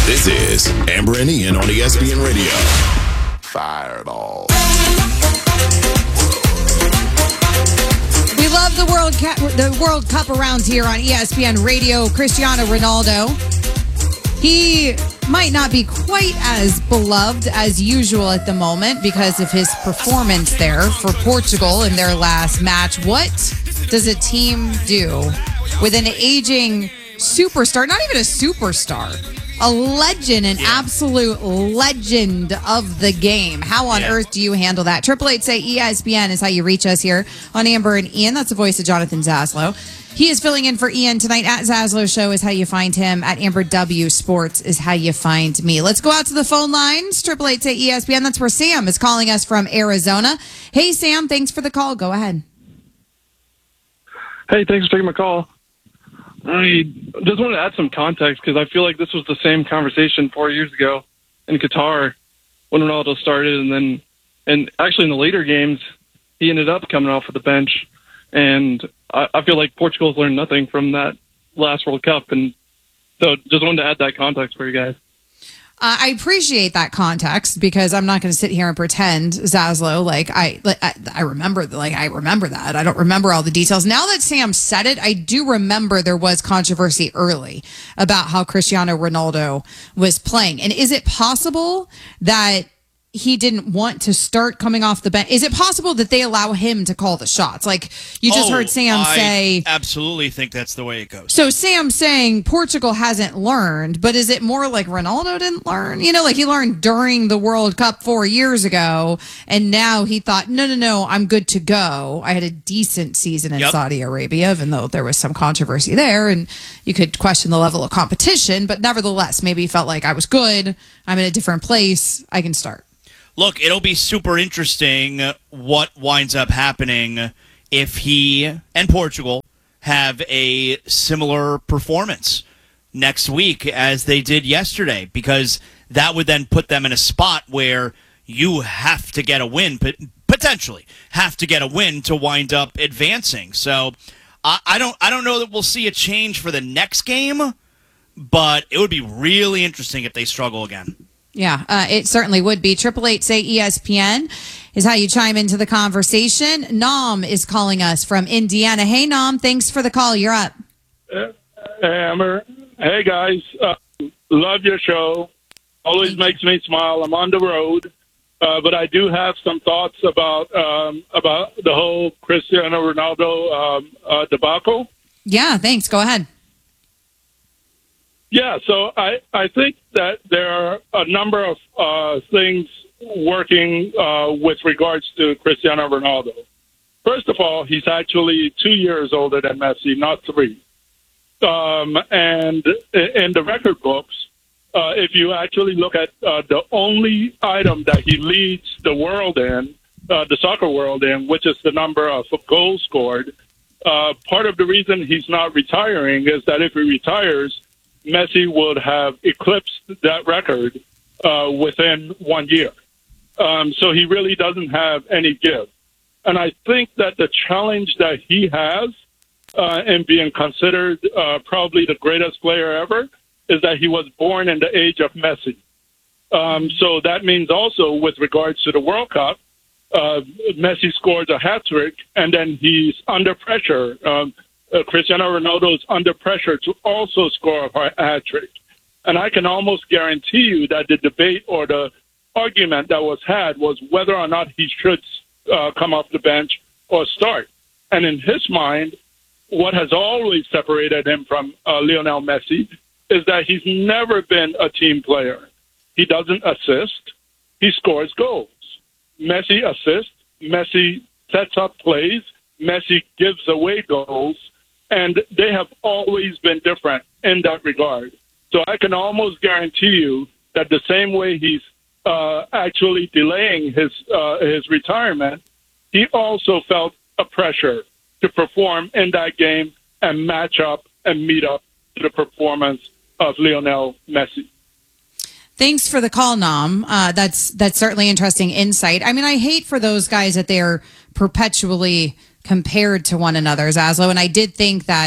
This is Amber and Ian on ESPN Radio. Fireball. We love the World Cup around here on ESPN Radio. Cristiano Ronaldo. He might not be quite as beloved as usual at the moment because of his performance there for Portugal in their last match. What does a team do with an aging superstar, not even a superstar, a legend, an absolute legend of the game? How on earth do you handle that? 888-SAY-ESPN is how you reach us here on Amber and Ian. That's the voice of Jonathan Zaslow. He is filling in for Ian tonight. At Zaslow Show is how you find him. At Amber W Sports is how you find me. Let's go out to the phone lines. 888-SAY-ESPN. That's where Sam is calling us from Arizona. Hey, Sam. Thanks for the call. Go ahead. Hey, thanks for taking my call. I just wanted to add some context because I feel like this was the same conversation 4 years ago in Qatar when Ronaldo started. And actually in the later games, he ended up coming off of the bench. And I feel like Portugal's learned nothing from that last World Cup. And so just wanted to add that context for you guys. I appreciate that context because I'm not going to sit here and pretend, Zaslow, I remember that. I don't remember all the details. Now that Sam said it, I do remember there was controversy early about how Cristiano Ronaldo was playing. And is it possible that he didn't want to start coming off the bench? Is it possible that they allow him to call the shots? Like you just heard Sam say. I absolutely think that's the way it goes. So Sam saying Portugal hasn't learned, but is it more like Ronaldo didn't learn? You know, like he learned during the World Cup 4 years ago, and now he thought, no, I'm good to go. I had a decent season in Saudi Arabia, even though there was some controversy there, and you could question the level of competition, but nevertheless, maybe he felt like I was good. I'm in a different place. I can start. Look, it'll be super interesting what winds up happening if he and Portugal have a similar performance next week as they did yesterday, because that would then put them in a spot where you have to get a win, potentially have to get a win to wind up advancing. So I don't know that we'll see a change for the next game, but it would be really interesting if they struggle again. Yeah, it certainly would be. 888-SAY-ESPN is how you chime into the conversation. Nam is calling us from Indiana. Hey, Nam, thanks for the call. You're up. Hey, Amber. Hey, guys. Love your show. Always makes me smile. I'm on the road. But I do have some thoughts about the whole Cristiano Ronaldo debacle. Yeah, thanks. Go ahead. Yeah, so I think that there are a number of things working with regards to Cristiano Ronaldo. First of all, he's actually 2 years older than Messi, not 3. And in the record books, if you actually look at the only item that he leads the world in, the soccer world in, which is the number of goals scored, part of the reason he's not retiring is that if he retires, Messi would have eclipsed that record within 1 year. So he really doesn't have any give. And I think that the challenge that he has in being considered probably the greatest player ever is that he was born in the age of Messi. So that means also with regards to the World Cup, Messi scores a hat-trick, and then he's under pressure. Cristiano Ronaldo is under pressure to also score a hat-trick. And I can almost guarantee you that the debate or the argument that was had was whether or not he should come off the bench or start. And in his mind, what has always separated him from Lionel Messi is that he's never been a team player. He doesn't assist. He scores goals. Messi assists. Messi sets up plays. Messi gives away goals. And they have always been different in that regard. So I can almost guarantee you that the same way he's actually delaying his retirement, he also felt a pressure to perform in that game and match up and meet up to the performance of Lionel Messi. Thanks for the call, Nam. That's certainly interesting insight. I mean, I hate for those guys that they're perpetually compared to one another, Zaslow, and I did think that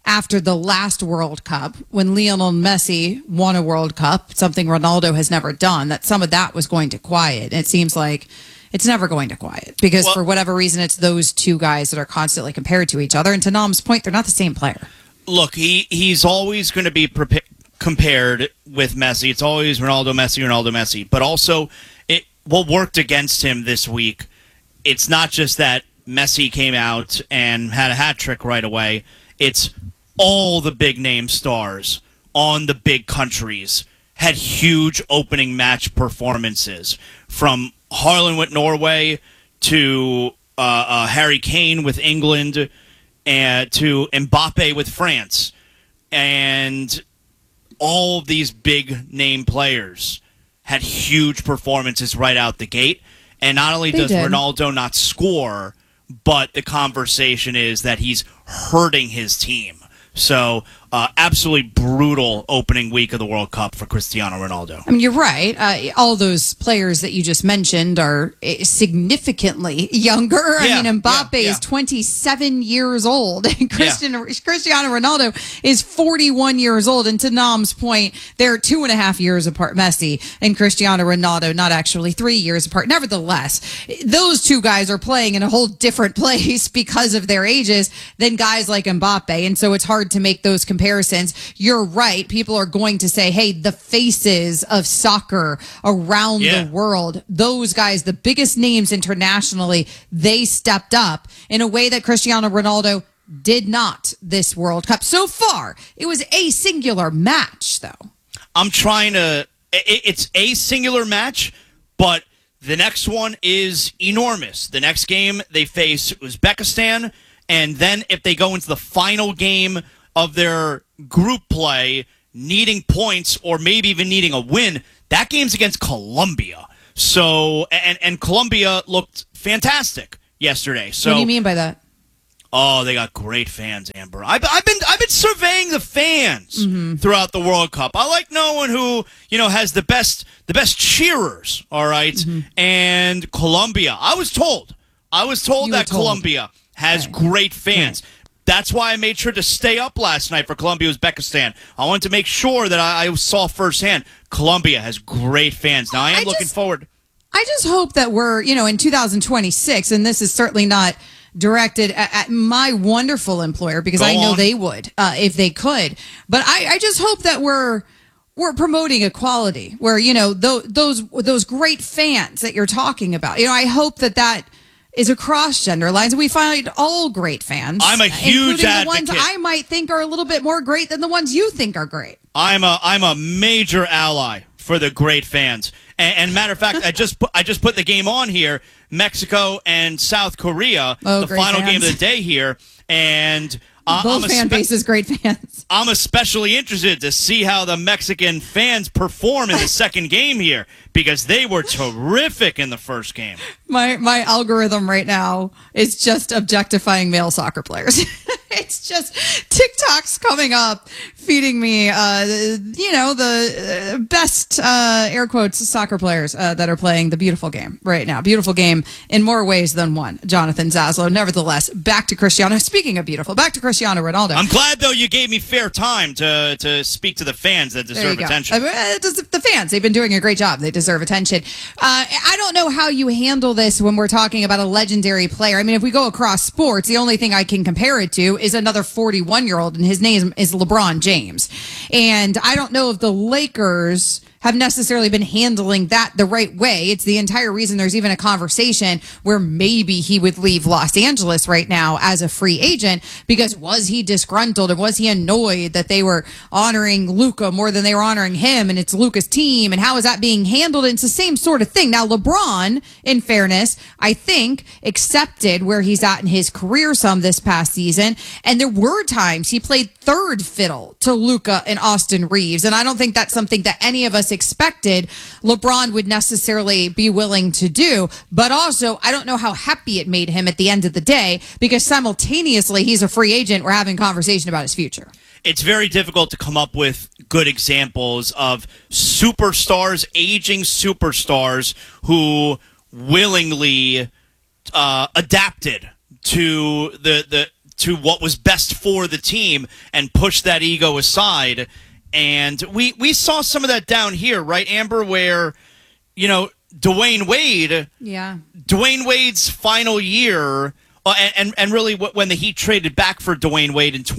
after the last World Cup when Lionel Messi won a World Cup, something Ronaldo has never done, that some of that was going to quiet. And it seems like it's never going to quiet because for whatever reason, it's those two guys that are constantly compared to each other. And to Nam's point, they're not the same player. Look, he's always going to be compared with Messi. It's always Ronaldo, Messi. But also, what worked against him this week, it's not just that Messi came out and had a hat trick right away. It's all the big name stars on the big countries had huge opening match performances, from Haaland with Norway to Harry Kane with England and to Mbappe with France. And all of these big name players had huge performances right out the gate. And not only does Ronaldo not score, but the conversation is that he's hurting his team. So, absolutely brutal opening week of the World Cup for Cristiano Ronaldo. I mean, you're right. All those players that you just mentioned are significantly younger. I mean, Mbappe is 27 years old. And Cristiano Ronaldo is 41 years old. And to Nam's point, they're 2.5 years apart, Messi and Cristiano Ronaldo, not actually 3 years apart. Nevertheless, those two guys are playing in a whole different place because of their ages than guys like Mbappe. And so it's hard to make those comparisons. You're right. People are going to say, hey, the faces of soccer around the world, those guys, the biggest names internationally, they stepped up in a way that Cristiano Ronaldo did not this World Cup. So far, it was a singular match, though. It's a singular match, but the next one is enormous. The next game, they face Uzbekistan, and then if they go into the final game of their group play, needing points or maybe even needing a win, that game's against Colombia. So, and Colombia looked fantastic yesterday. So, what do you mean by that? Oh, they got great fans, Amber. I've been surveying the fans throughout the World Cup. I like knowing who has the best cheerers. All right, and Colombia. I was told that Colombia has great fans. Right. That's why I made sure to stay up last night for Colombia-Uzbekistan. I wanted to make sure that I saw firsthand Colombia has great fans. Now, I am looking forward. I just hope that we're, in 2026, and this is certainly not directed at my wonderful employer, because I know they would if they could. But I just hope that we're promoting equality, where, those great fans that you're talking about. I hope that is across gender lines, and we find all great fans. I'm a huge advocate. The ones I might think are a little bit more great than the ones you think are great. I'm a major ally for the great fans. And matter of fact, I just put the game on here, Mexico and South Korea, the final game of the day here, and both fan bases, great fans. I'm especially interested to see how the Mexican fans perform in the second game here, because they were terrific in the first game. My algorithm right now is just objectifying male soccer players. It's just TikTok's coming up, feeding me, the best, air quotes, soccer players that are playing the beautiful game right now. Beautiful game in more ways than one, Jonathan Zaslow. Nevertheless, back to Cristiano. Speaking of beautiful, back to Cristiano Ronaldo. I'm glad, though, you gave me fair time to speak to the fans that deserve attention. The fans, they've been doing a great job. They deserve attention. I don't know how you handle this when we're talking about a legendary player. I mean, if we go across sports, the only thing I can compare it to is another 41-year-old, and his name is LeBron James. And I don't know if the Lakers have necessarily been handling that the right way. It's the entire reason there's even a conversation where maybe he would leave Los Angeles right now as a free agent, because was he disgruntled and was he annoyed that they were honoring Luka more than they were honoring him, and it's Luka's team, and how is that being handled? And it's the same sort of thing. Now, LeBron, in fairness, I think accepted where he's at in his career some this past season, and there were times he played third fiddle to Luka and Austin Reeves, and I don't think that's something that any of us expected LeBron would necessarily be willing to do. But also, I don't know how happy it made him at the end of the day, because simultaneously he's a free agent. We're having a conversation about his future. It's very difficult to come up with good examples of superstars, aging superstars, who willingly adapted to to what was best for the team and push that ego aside. And we saw some of that down here, right, Amber, where, Dwayne Wade's final year, and really when the Heat traded back for Dwayne Wade in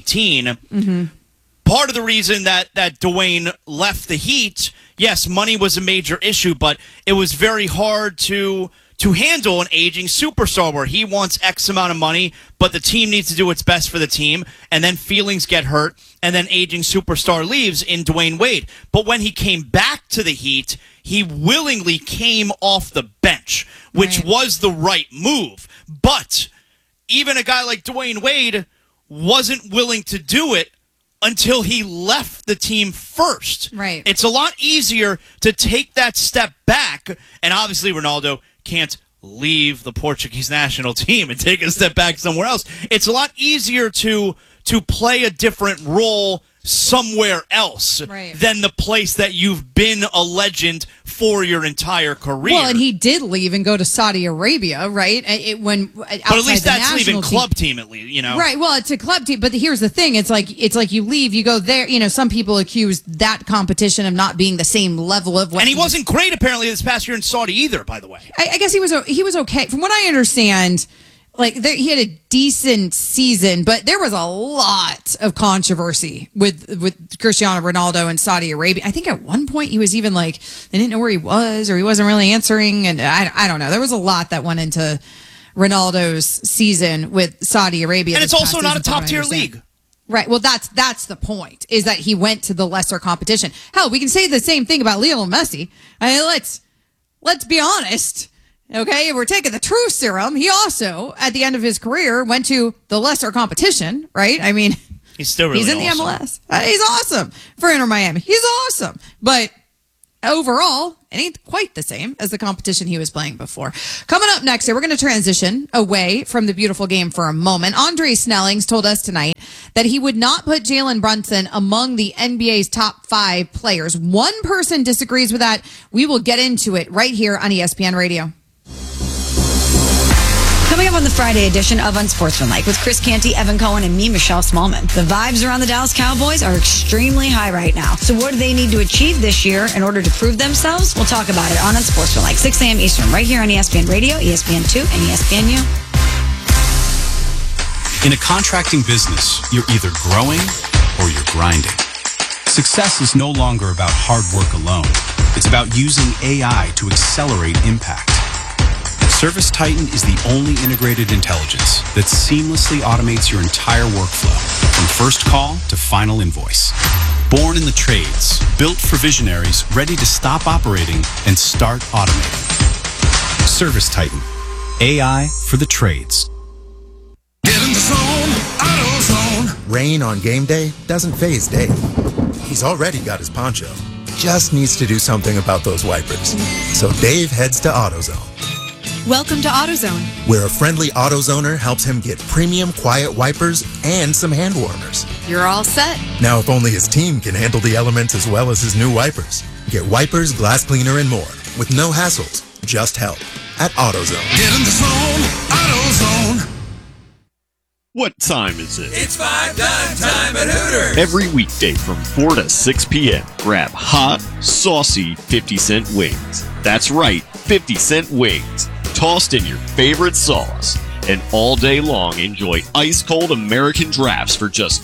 2018, part of the reason that Dwayne left the Heat, yes, money was a major issue, but it was very hard to handle an aging superstar where he wants X amount of money, but the team needs to do what's best for the team, and then feelings get hurt, and then aging superstar leaves in Dwayne Wade. But when he came back to the Heat, he willingly came off the bench, which was the right move. But even a guy like Dwayne Wade wasn't willing to do it until he left the team first. Right. It's a lot easier to take that step back, and obviously Ronaldo can't leave the Portuguese national team and take a step back somewhere else. It's a lot easier to play a different role somewhere else than the place that you've been a legend for your entire career. Well, and he did leave and go to Saudi Arabia, right? But at least that's leaving club team, at least, Right. Well, it's a club team, but here's the thing: it's like you leave, you go there. Some people accuse that competition of not being the same level of. And he wasn't great apparently this past year in Saudi either. By the way, I guess he was okay from what I understand. He had a decent season, but there was a lot of controversy with Cristiano Ronaldo in Saudi Arabia. I think at one point he was even they didn't know where he was, or he wasn't really answering, and I don't know. There was a lot that went into Ronaldo's season with Saudi Arabia. And it's also not a top-tier league. Right. Well, that's the point, is that he went to the lesser competition. Hell, we can say the same thing about Lionel Messi. Let's be honest. Okay, if we're taking the true serum, he also, at the end of his career, went to the lesser competition, right? I mean, he's still really in the MLS. He's awesome for Inter Miami. He's awesome. But overall, it ain't quite the same as the competition he was playing before. Coming up next here, we're going to transition away from the beautiful game for a moment. Andre Snellings told us tonight that he would not put Jalen Brunson among the NBA's top 5 players. One person disagrees with that. We will get into it right here on ESPN Radio. Coming up on the Friday edition of Unsportsmanlike with Chris Canty, Evan Cohen, and me, Michelle Smallman. The vibes around the Dallas Cowboys are extremely high right now. So what do they need to achieve this year in order to prove themselves? We'll talk about it on Unsportsmanlike, 6 a.m. Eastern, right here on ESPN Radio, ESPN2, and ESPNU. In a contracting business, you're either growing or you're grinding. Success is no longer about hard work alone. It's about using AI to accelerate impact. ServiceTitan is the only integrated intelligence that seamlessly automates your entire workflow, from first call to final invoice. Born in the trades, built for visionaries ready to stop operating and start automating. ServiceTitan, AI for the trades. Get in the zone, AutoZone. Rain on game day doesn't faze Dave. He's already got his poncho. Just needs to do something about those wipers. So Dave heads to AutoZone. Welcome to AutoZone, where a friendly AutoZoner helps him get premium quiet wipers and some hand warmers. You're all set. Now, if only his team can handle the elements as well as his new wipers. Get wipers, glass cleaner, and more with no hassles, just help at AutoZone. Get in the zone, AutoZone. What time is it? It's 5 time at Hooters. Every weekday from 4 to 6 p.m., grab hot, saucy 50-cent wings. That's right, 50-cent wings. Tossed in your favorite sauce. And all day long, enjoy ice-cold American drafts for just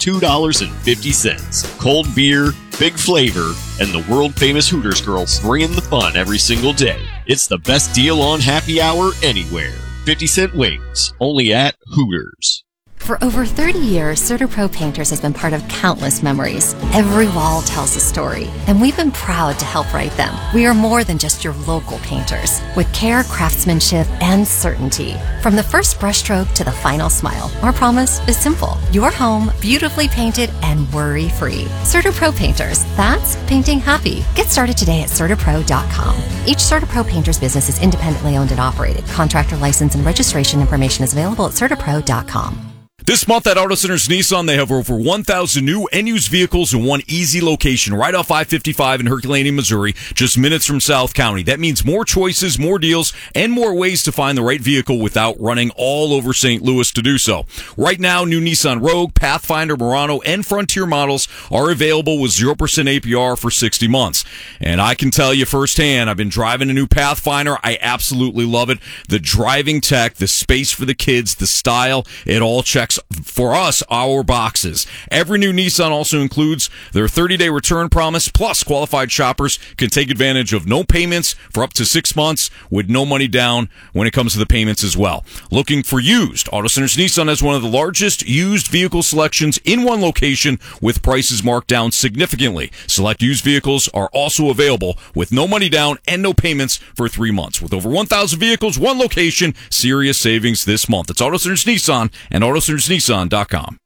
$2.50. Cold beer, big flavor, and the world-famous Hooters girls bringing the fun every single day. It's the best deal on happy hour anywhere. 50-cent wings, only at Hooters. For over 30 years, CertaPro Painters has been part of countless memories. Every wall tells a story, and we've been proud to help write them. We are more than just your local painters, with care, craftsmanship, and certainty. From the first brushstroke to the final smile, our promise is simple. Your home, beautifully painted and worry-free. CertaPro Painters, that's painting happy. Get started today at CertaPro.com. Each CertaPro Painters business is independently owned and operated. Contractor license and registration information is available at CertaPro.com. This month at Auto Centers Nissan, they have over 1,000 new and used vehicles in one easy location, right off I-55 in Herculaneum, Missouri, just minutes from South County. That means more choices, more deals, and more ways to find the right vehicle without running all over St. Louis to do so. Right now, new Nissan Rogue, Pathfinder, Murano, and Frontier models are available with 0% APR for 60 months. And I can tell you firsthand, I've been driving a new Pathfinder. I absolutely love it. The driving tech, the space for the kids, the style, it all checks for us, our boxes. Every new Nissan also includes their 30-day return promise, plus qualified shoppers can take advantage of no payments for up to 6 months with no money down when it comes to the payments as well. Looking for used? Auto Centers Nissan has one of the largest used vehicle selections in one location with prices marked down significantly. Select used vehicles are also available with no money down and no payments for 3 months. With over 1,000 vehicles, one location, serious savings this month. It's Auto Centers Nissan and AutoCentersNissan.com.